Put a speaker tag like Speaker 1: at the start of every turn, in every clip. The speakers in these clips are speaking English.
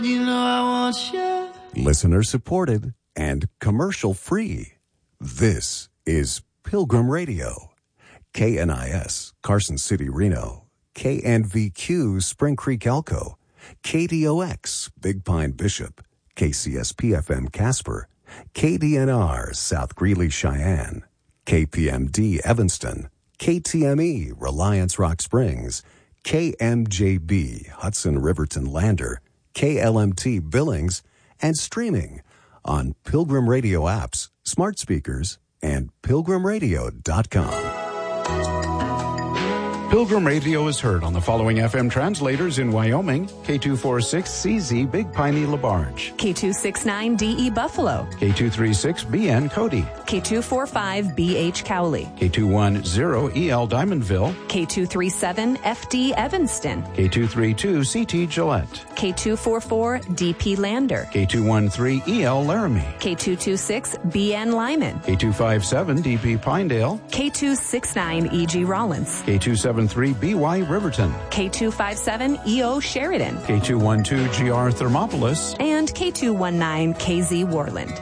Speaker 1: You know I want you. Listener supported and commercial free. This is Pilgrim Radio. KNIS, Carson City, Reno. KNVQ, Spring Creek, Elko. KDOX, Big Pine, Bishop. KCSP-FM, Casper. KDNR, South Greeley, Cheyenne. KPMD, Evanston. KTME, Reliance Rock Springs. KMJB, Hudson Riverton Lander. KLMT Billings, and streaming on Pilgrim Radio apps, smart speakers, and pilgrimradio.com.
Speaker 2: Pilgrim Radio is heard on the following FM translators in Wyoming: K246CZ Big Piney LaBarge,
Speaker 3: K269DE Buffalo,
Speaker 2: K236BN Cody,
Speaker 3: K245BH Cowley,
Speaker 2: K210EL Diamondville,
Speaker 3: K237FD Evanston,
Speaker 2: K232CT Gillette,
Speaker 3: K244DP Lander,
Speaker 2: K213EL Laramie,
Speaker 3: K226BN Lyman,
Speaker 2: K257DP Pinedale,
Speaker 3: K269EG Rollins,
Speaker 2: K273BY Riverton,
Speaker 3: K257EO Sheridan,
Speaker 2: K212GR Thermopolis,
Speaker 3: and K219KZ Warland.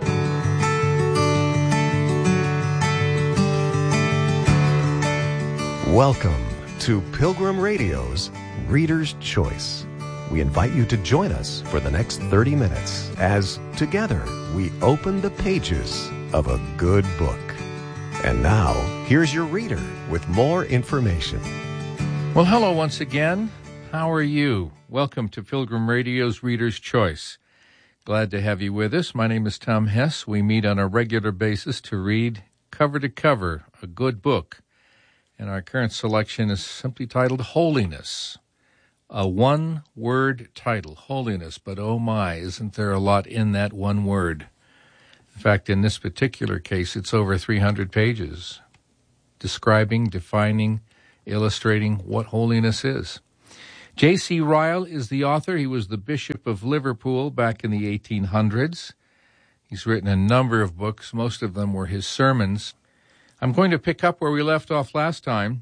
Speaker 1: Welcome to Pilgrim Radio's Reader's Choice. We invite you to join us for the next 30 minutes as together we open the pages of a good book. And now, here's your reader with more information.
Speaker 4: Well, hello once again. How are you? Welcome to Pilgrim Radio's Reader's Choice. Glad to have you with us. My name is Tom Hess. We meet on a regular basis to read cover to cover a good book. And our current selection is simply titled Holiness. A one-word title, Holiness. But oh my, isn't there a lot in that one word? In fact, in this particular case, it's over 300 pages, describing, defining, illustrating what holiness is. J.C. Ryle is the author. He was the Bishop of Liverpool back in the 1800s. He's written a number of books. Most of them were his sermons. I'm going to pick up where we left off last time.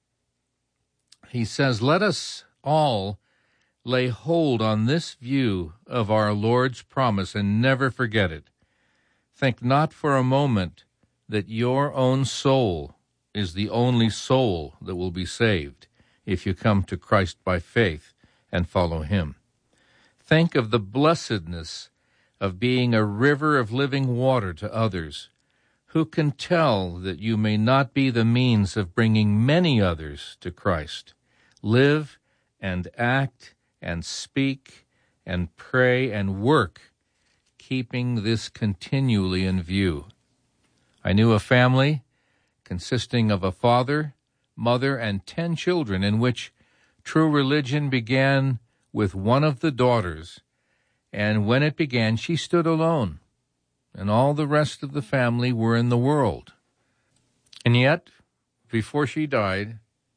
Speaker 4: He says, "Let us all lay hold on this view of our Lord's promise and never forget it. Think not for a moment that your own soul is the only soul that will be saved if you come to Christ by faith and follow him. Think of the blessedness of being a river of living water to others. Who can tell that you may not be the means of bringing many others to Christ? Live and act and speak and pray and work, keeping this continually in view. I knew a family consisting of a father, mother, and 10 children in which true religion began with one of the daughters, and when it began, she stood alone, and all the rest of the family were in the world. And yet, before she died,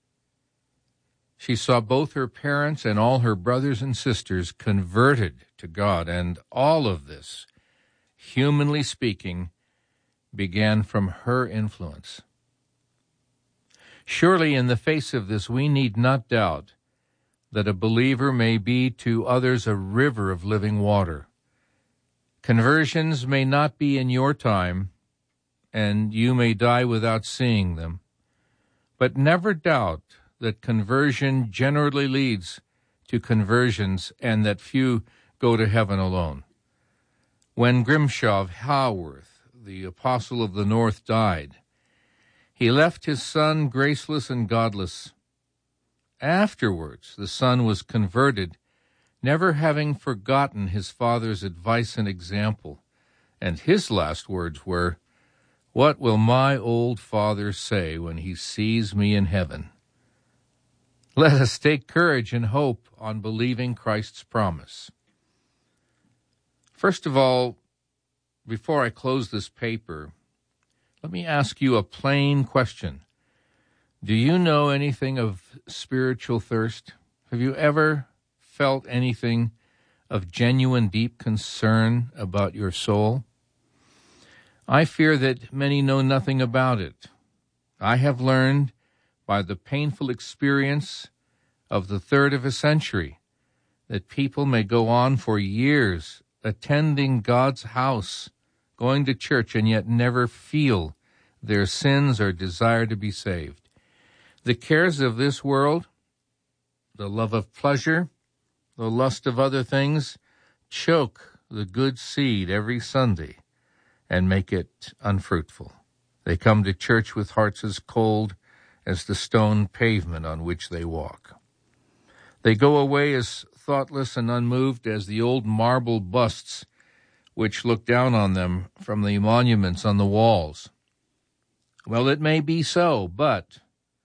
Speaker 4: she saw both her parents and all her brothers and sisters converted to God, and all of this, humanly speaking, began from her influence. Surely, in the face of this, we need not doubt that a believer may be to others a river of living water. Conversions may not be in your time, and you may die without seeing them, but never doubt that conversion generally leads to conversions and that few go to heaven alone. When Grimshaw of Haworth, the apostle of the North, died, he left his son graceless and godless. Afterwards, the son was converted, never having forgotten his father's advice and example, and his last words were, "What will my old father say when he sees me in heaven?" Let us take courage and hope on believing Christ's promise. First of all, before I close this paper, let me ask you a plain question. Do you know anything of spiritual thirst? Have you ever felt anything of genuine, deep concern about your soul? I fear that many know nothing about it. I have learned by the painful experience of the third of a century that people may go on for years attending God's house, going to church, and yet never feel their sins or desire to be saved. The cares of this world, the love of pleasure, the lust of other things, choke the good seed every Sunday and make it unfruitful. They come to church with hearts as cold as the stone pavement on which they walk. They go away as thoughtless and unmoved as the old marble busts which look down on them from the monuments on the walls. Well, it may be so, but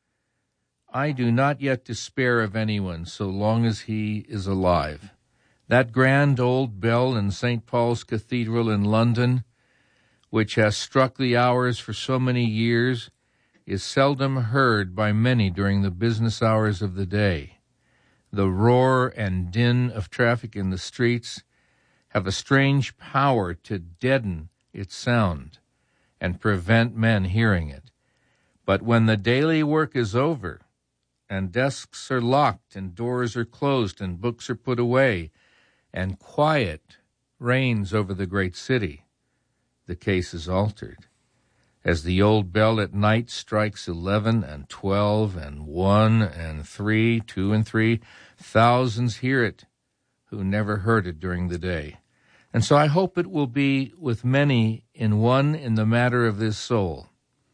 Speaker 4: I do not yet despair of anyone so long as he is alive. That grand old bell in St. Paul's Cathedral in London, which has struck the hours for so many years, is seldom heard by many during the business hours of the day. The roar and din of traffic in the streets have a strange power to deaden its sound and prevent men hearing it. But when the daily work is over, and desks are locked, and doors are closed, and books are put away, and quiet reigns over the great city, the case is altered. As the old bell at night strikes 11 and 12 and 1 and 3, 2 and 3, thousands hear it who never heard it during the day. And so I hope it will be with many in the matter of this soul.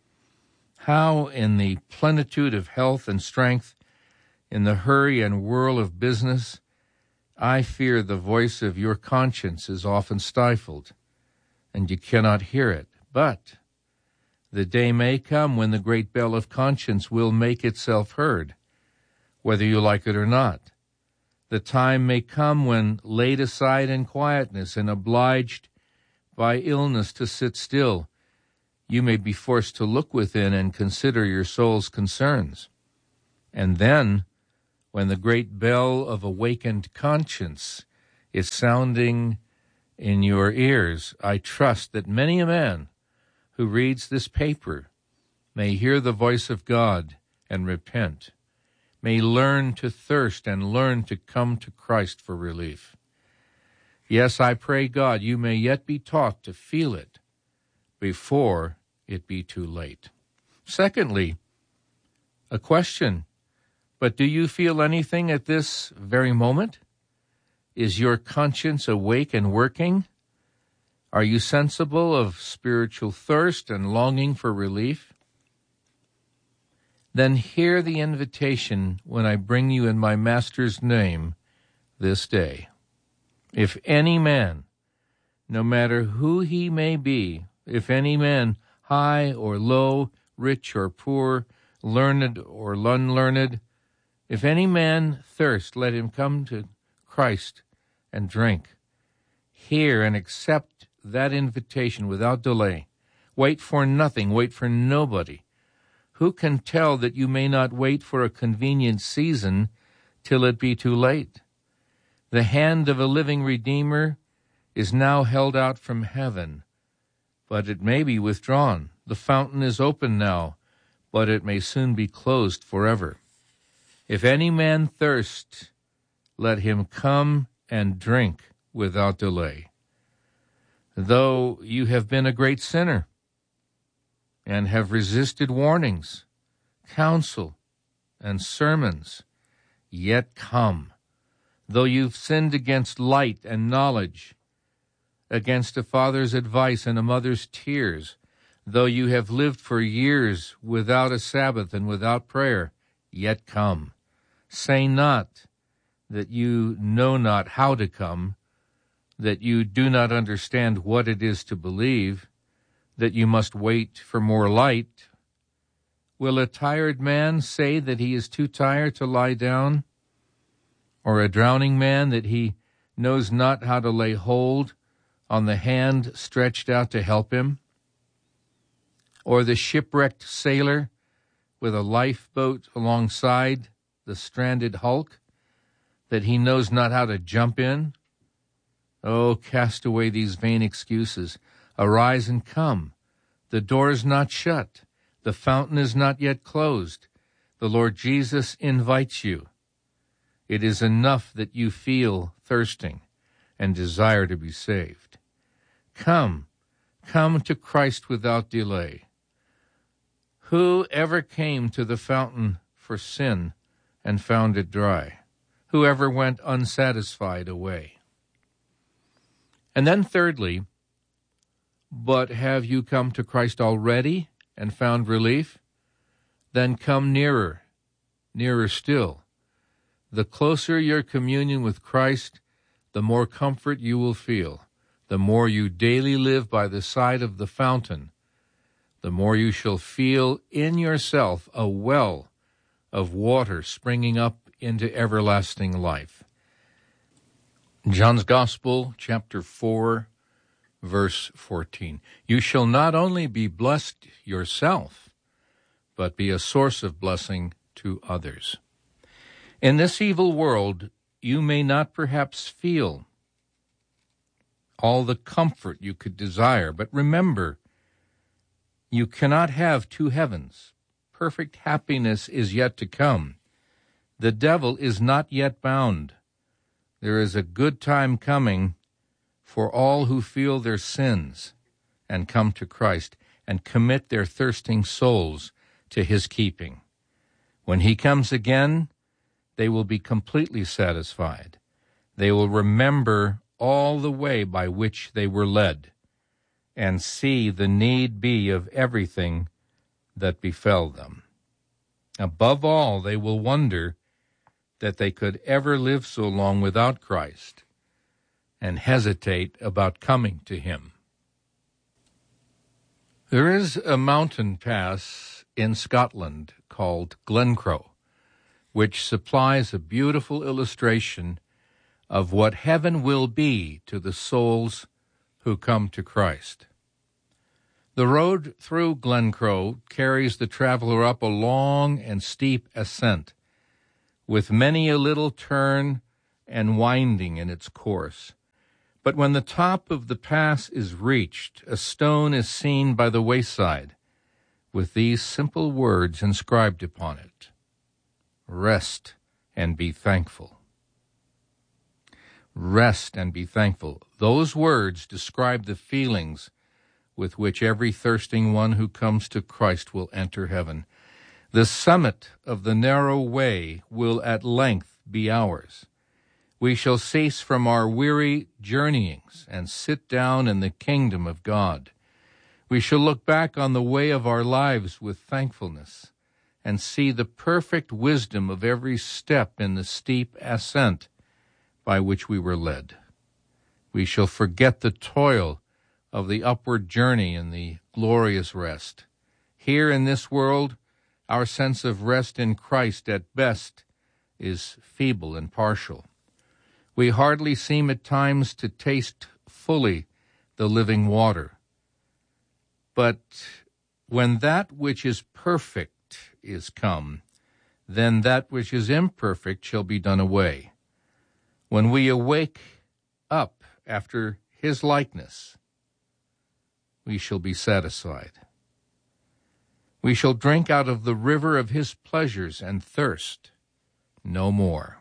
Speaker 4: How in the plenitude of health and strength, in the hurry and whirl of business, I fear the voice of your conscience is often stifled, and you cannot hear it. But the day may come when the great bell of conscience will make itself heard, whether you like it or not. The time may come when, laid aside in quietness and obliged by illness to sit still, you may be forced to look within and consider your soul's concerns. And then, when the great bell of awakened conscience is sounding in your ears, I trust that many a man who reads this paper may hear the voice of God and repent, may learn to thirst and learn to come to Christ for relief. Yes, I pray, God, you may yet be taught to feel it before it be too late. Secondly, a question. But do you feel anything at this very moment? Is your conscience awake and working? Are you sensible of spiritual thirst and longing for relief? Then hear the invitation when I bring you in my Master's name this day. If any man, no matter who he may be, if any man high or low, rich or poor, learned or unlearned, if any man thirst, let him come to Christ and drink. Hear and accept that invitation without delay. Wait for nothing, wait for nobody. Who can tell that you may not wait for a convenient season till it be too late? The hand of a living Redeemer is now held out from heaven, but it may be withdrawn. The fountain is open now, but it may soon be closed forever. If any man thirst, let him come and drink without delay. Though you have been a great sinner and have resisted warnings, counsel, and sermons, yet come. Though you've sinned against light and knowledge, against a father's advice and a mother's tears, though you have lived for years without a Sabbath and without prayer, yet come. Say not that you know not how to come, that you do not understand what it is to believe, that you must wait for more light. Will a tired man say that he is too tired to lie down? Or a drowning man that he knows not how to lay hold on the hand stretched out to help him? Or the shipwrecked sailor with a lifeboat alongside the stranded hulk that he knows not how to jump in? Oh, cast away these vain excuses. Arise and come. The door is not shut. The fountain is not yet closed. The Lord Jesus invites you. It is enough that you feel thirsting and desire to be saved. Come to Christ without delay. Who ever came to the fountain for sin and found it dry? Who ever went unsatisfied away? And then thirdly, but have you come to Christ already and found relief? Then come nearer, nearer still. The closer your communion with Christ, the more comfort you will feel. The more you daily live by the side of the fountain, the more you shall feel in yourself a well of water springing up into everlasting life. John's Gospel, chapter 4, verse 14. You shall not only be blessed yourself, but be a source of blessing to others. In this evil world, you may not perhaps feel all the comfort you could desire, but remember, you cannot have two heavens. Perfect happiness is yet to come. The devil is not yet bound. There is a good time coming for all who feel their sins and come to Christ and commit their thirsting souls to his keeping. When he comes again, they will be completely satisfied. They will remember all the way by which they were led, and see the need be of everything that befell them. Above all, they will wonder that they could ever live so long without Christ, and hesitate about coming to him. There is a mountain pass in Scotland called Glencroe, which supplies a beautiful illustration of what heaven will be to the souls who come to Christ. The road through Glencroe carries the traveler up a long and steep ascent, with many a little turn and winding in its course. But when the top of the pass is reached, a stone is seen by the wayside, with these simple words inscribed upon it: Rest and be thankful. Rest and be thankful. Those words describe the feelings with which every thirsting one who comes to Christ will enter heaven. The summit of the narrow way will at length be ours. We shall cease from our weary journeyings and sit down in the kingdom of God. We shall look back on the way of our lives with thankfulness and see the perfect wisdom of every step in the steep ascent by which we were led. We shall forget the toil of the upward journey in the glorious rest. Here in this world, our sense of rest in Christ at best is feeble and partial. We hardly seem at times to taste fully the living water. But when that which is perfect is come, then that which is imperfect shall be done away. When we awake up after his likeness, we shall be satisfied. We shall drink out of the river of his pleasures and thirst no more.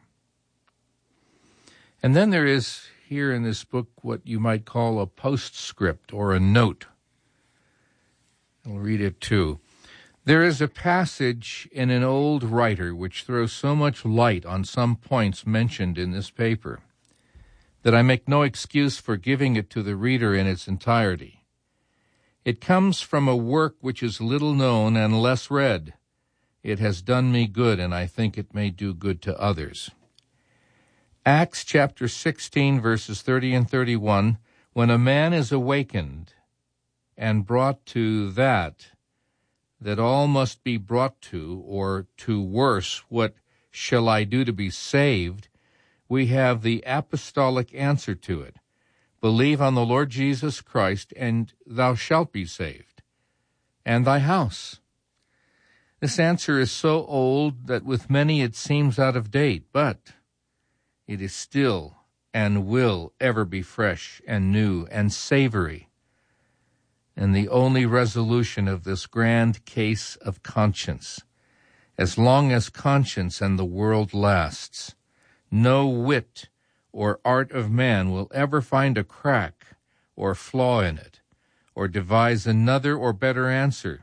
Speaker 4: And then there is here in this book what you might call a postscript or a note. I'll read it too. There is a passage in an old writer which throws so much light on some points mentioned in this paper that I make no excuse for giving it to the reader in its entirety. It comes from a work which is little known and less read. It has done me good, and I think it may do good to others. Acts chapter 16, verses 30 and 31, when a man is awakened and brought to that all must be brought to, or to worse, what shall I do to be saved, we have the apostolic answer to it. Believe on the Lord Jesus Christ, and thou shalt be saved, and thy house. This answer is so old that with many it seems out of date, but it is still and will ever be fresh and new and savory, and the only resolution of this grand case of conscience. As long as conscience and the world lasts, No wit or art of man will ever find a crack or flaw in it, or devise another or better answer.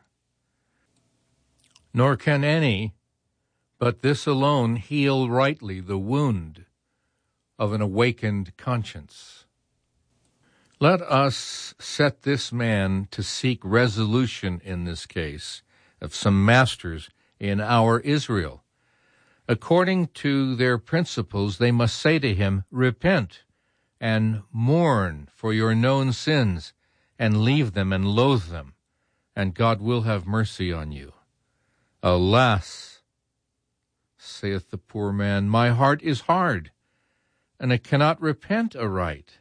Speaker 4: Nor can any, but this alone, heal rightly the wound of an awakened conscience. Let us set this man to seek resolution in this case of some masters in our Israel. According to their principles, they must say to him, "Repent and mourn for your known sins, and leave them and loathe them, and God will have mercy on you." Alas, saith the poor man, my heart is hard, and I cannot repent aright.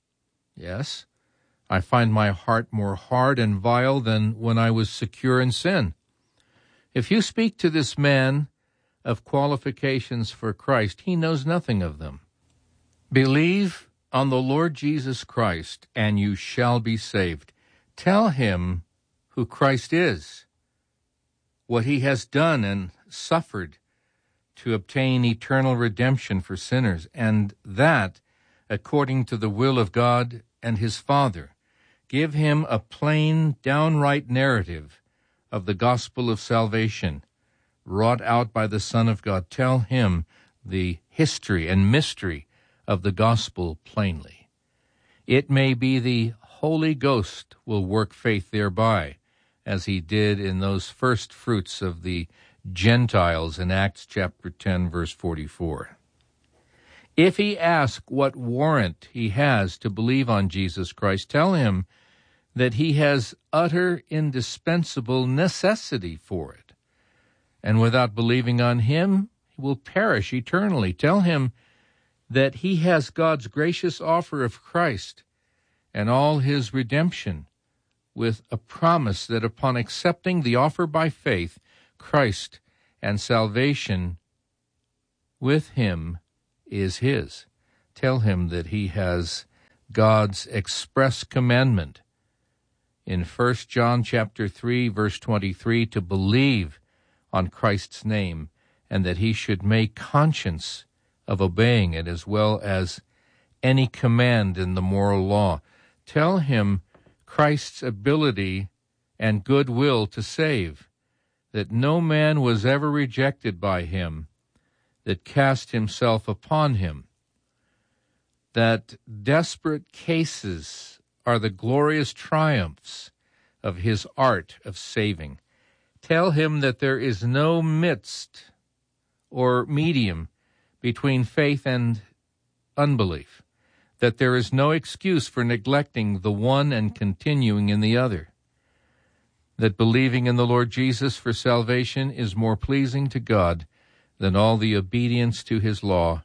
Speaker 4: Yes, I find my heart more hard and vile than when I was secure in sin. If you speak to this man of qualifications for Christ, he knows nothing of them. Believe on the Lord Jesus Christ, and you shall be saved. Tell him who Christ is, what he has done and suffered to obtain eternal redemption for sinners, and that according to the will of God and his Father. Give him a plain, downright narrative of the gospel of salvation wrought out by the Son of God. Tell him the history and mystery of the gospel plainly. It may be the Holy Ghost will work faith thereby, as he did in those first fruits of the Gentiles in Acts chapter 10, verse 44. If he asks what warrant he has to believe on Jesus Christ, tell him that he has utter indispensable necessity for it, and without believing on him, he will perish eternally. Tell him that he has God's gracious offer of Christ and all his redemption, with a promise that upon accepting the offer by faith, Christ and salvation with him is his. Tell him that he has God's express commandment in 1 John chapter 3, verse 23, to believe on Christ's name, and that he should make conscience of obeying it, as well as any command in the moral law. Tell him Christ's ability and goodwill to save, that no man was ever rejected by him that cast himself upon him, that desperate cases are the glorious triumphs of his art of saving. Tell him that there is no midst or medium between faith and unbelief, that there is no excuse for neglecting the one and continuing in the other, that believing in the Lord Jesus for salvation is more pleasing to God than all the obedience to his law,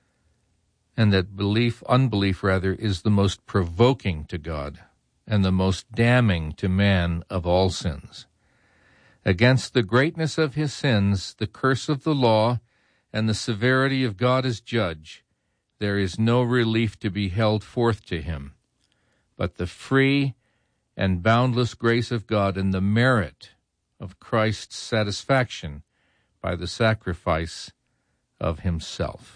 Speaker 4: and that unbelief, is the most provoking to God and the most damning to man of all sins. Against the greatness of his sins, the curse of the law, and the severity of God as judge, there is no relief to be held forth to him, but the free and boundless grace of God and the merit of Christ's satisfaction by the sacrifice of himself.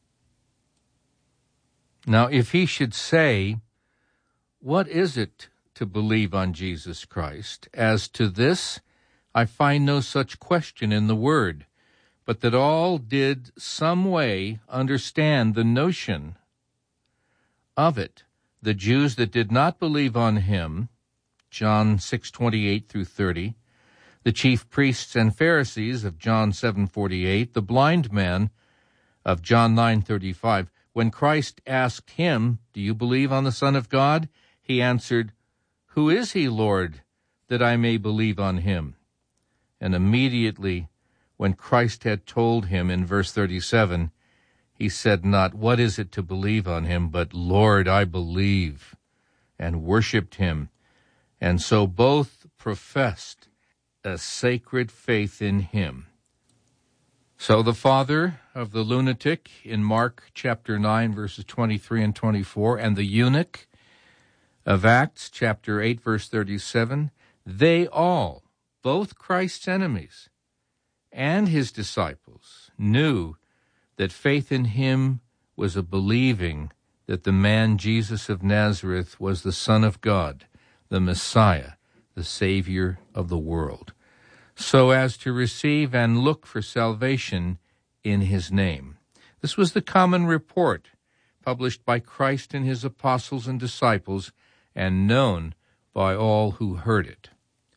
Speaker 4: Now, if he should say, "What is it to believe on Jesus Christ? As to this, I find no such question in the Word, but that all did some way understand the notion of it. The Jews that did not believe on him," John 6:28 through 30, "the chief priests and Pharisees," of John 7:48, "the blind man," of John 9:35. When Christ asked him, "Do you believe on the Son of God?" he answered, "Who is he, Lord, that I may believe on him?" And immediately, when Christ had told him in verse 37, he said not, "What is it to believe on him?" but, "Lord, I believe," and worshipped him. And so both professed a sacred faith in him. So the father of the lunatic in Mark chapter 9, verses 23 and 24, and the eunuch of Acts chapter 8, verse 37, they all, both Christ's enemies and his disciples, knew that faith in him was a believing that the man Jesus of Nazareth was the Son of God, the Messiah, the Savior of the world, so as to receive and look for salvation in his name. This was the common report published by Christ and his apostles and disciples, and known by all who heard it.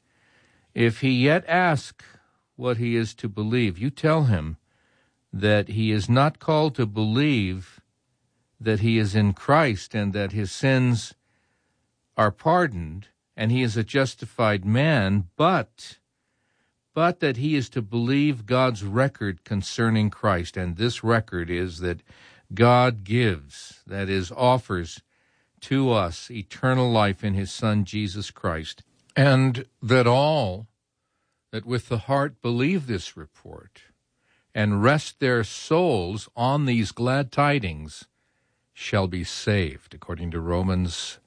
Speaker 4: If he yet ask what he is to believe, you tell him that he is not called to believe that he is in Christ and that his sins are pardoned and he is a justified man, but that he is to believe God's record concerning Christ. And this record is that God gives, that is, offers to us eternal life in his Son, Jesus Christ, and that all that with the heart believe this report and rest their souls on these glad tidings shall be saved, according to Romans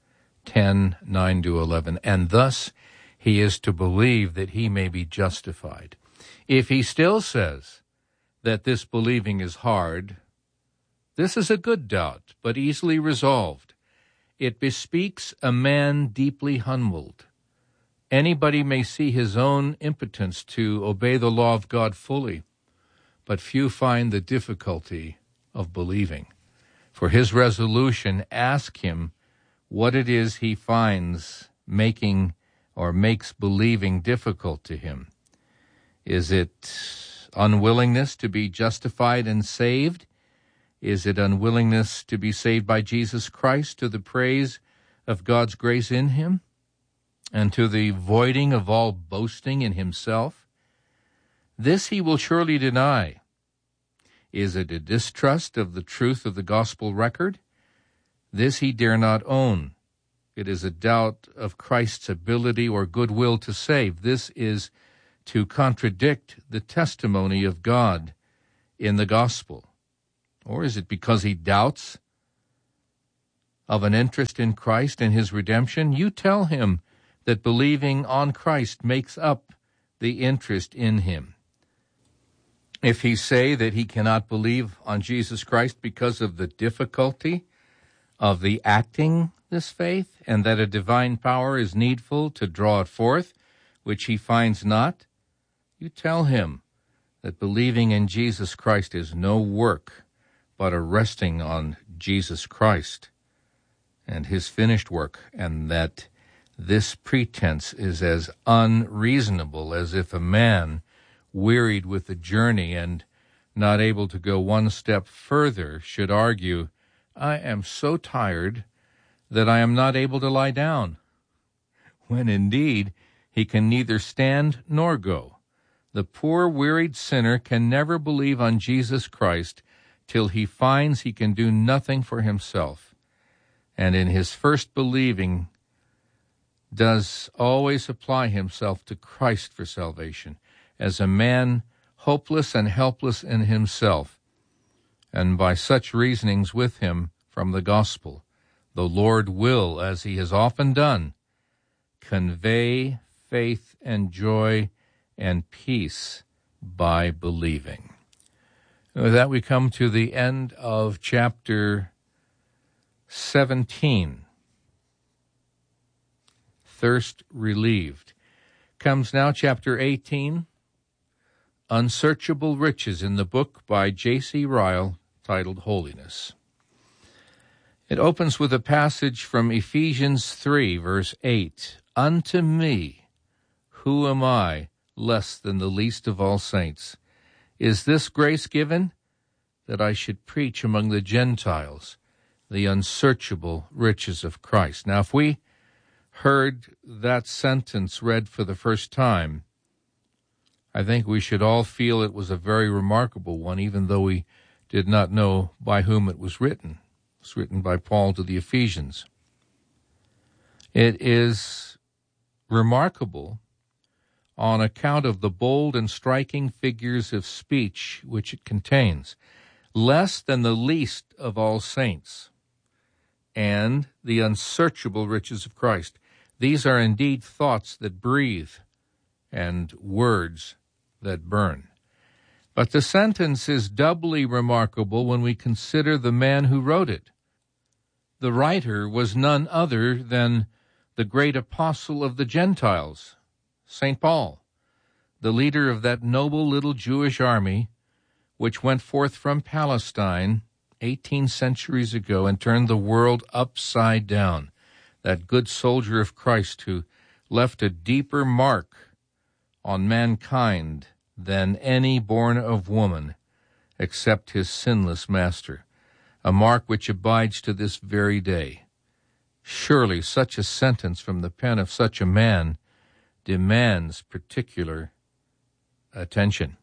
Speaker 4: 10:9-11. And thus he is to believe that he may be justified. If he still says that this believing is hard, this is a good doubt, but easily resolved. It bespeaks a man deeply humbled. Anybody may see his own impotence to obey the law of God fully, but few find the difficulty of believing. For his resolution, ask him what it is he finds making or makes believing difficult to him. Is it unwillingness to be justified and saved? Is it unwillingness to be saved by Jesus Christ to the praise of God's grace in him and to the voiding of all boasting in himself? This he will surely deny. Is it a distrust of the truth of the gospel record? This he dare not own. It is a doubt of Christ's ability or goodwill to save. This is to contradict the testimony of God in the gospel. Or is it because he doubts of an interest in Christ and his redemption? You tell him that believing on Christ makes up the interest in him. If he say that he cannot believe on Jesus Christ because of the difficulty of the acting this faith, and that a divine power is needful to draw it forth, which he finds not, you tell him that believing in Jesus Christ is no work, but a resting on Jesus Christ and his finished work, and that this pretense is as unreasonable as if a man wearied with the journey and not able to go one step further should argue, I am so tired that I am not able to lie down, when indeed he can neither stand nor go. The poor wearied sinner can never believe on Jesus Christ till he finds he can do nothing for himself, and in his first believing does always apply himself to Christ for salvation, as a man hopeless and helpless in himself, and by such reasonings with him from the gospel, the Lord will, as he has often done, convey faith and joy and peace by believing. With that, we come to the end of chapter 17. Thirst relieved. Comes now chapter 18, Unsearchable Riches, in the book by J.C. Ryle titled Holiness. It opens with a passage from Ephesians 3, verse 8. Unto me, who am I, less than the least of all saints, is this grace given, that I should preach among the Gentiles the unsearchable riches of Christ. Now, if we heard that sentence read for the first time, I think we should all feel it was a very remarkable one, even though we did not know by whom it was written. It was written by Paul to the Ephesians. It is remarkable on account of the bold and striking figures of speech which it contains. Less than the least of all saints, and the unsearchable riches of Christ. These are indeed thoughts that breathe and words that burn. But the sentence is doubly remarkable when we consider the man who wrote it. The writer was none other than the great apostle of the Gentiles, St. Paul, the leader of that noble little Jewish army which went forth from Palestine 18 centuries ago and turned the world upside down, that good soldier of Christ who left a deeper mark on mankind than any born of woman except his sinless master, a mark which abides to this very day. Surely such a sentence from the pen of such a man demands particular attention.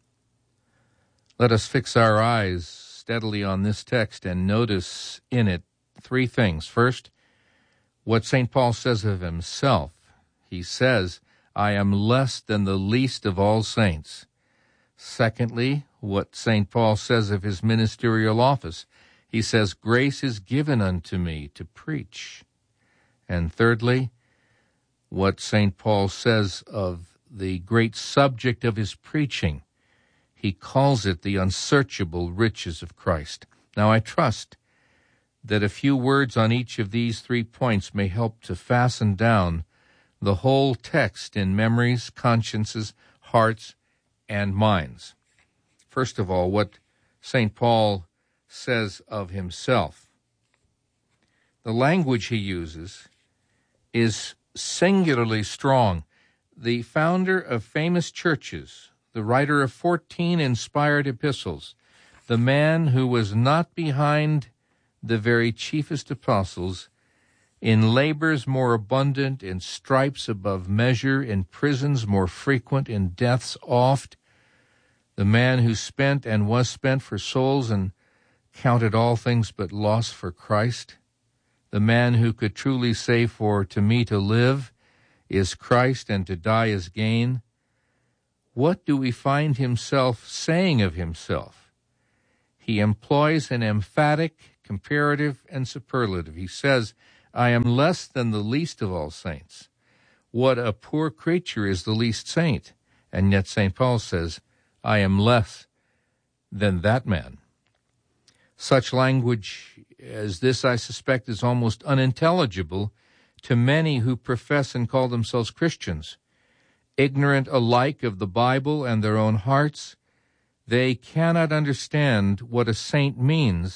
Speaker 4: Let us fix our eyes steadily on this text and notice in it three things. First, what St. Paul says of himself. He says, I am less than the least of all saints. Secondly, what St. Paul says of his ministerial office. He says, grace is given unto me to preach. And thirdly, what St. Paul says of the great subject of his preaching. He calls it the unsearchable riches of Christ. Now, I trust that a few words on each of these 3 points may help to fasten down the whole text in memories, consciences, hearts, and minds. First of all, what St. Paul says of himself. The language he uses is singularly strong. The founder of famous churches, the writer of 14 inspired epistles, the man who was not behind the very chiefest apostles, in labors more abundant, in stripes above measure, in prisons more frequent, in deaths oft, the man who spent and was spent for souls and counted all things but loss for Christ, the man who could truly say, for to me to live is Christ and to die is gain. What do we find himself saying of himself? He employs an emphatic, comparative, and superlative. He says, I am less than the least of all saints. What a poor creature is the least saint. And yet St. Paul says, I am less than that man. Such language as this, I suspect, is almost unintelligible to many who profess and call themselves Christians. Ignorant alike of the Bible and their own hearts, they cannot understand what a saint means